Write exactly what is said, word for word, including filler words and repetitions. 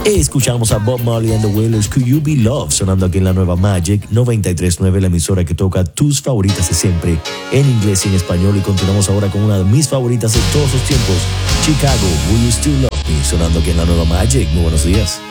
Escuchamos a Bob Marley and the Wailers, Could You Be Love, sonando aquí en la nueva Magic noventa y tres punto nueve, la emisora que toca tus favoritas de siempre en inglés y en español. Y continuamos ahora con una de mis favoritas de todos los tiempos, Chicago, Will You Still Love Me, sonando aquí en la nueva Magic. Muy buenos días.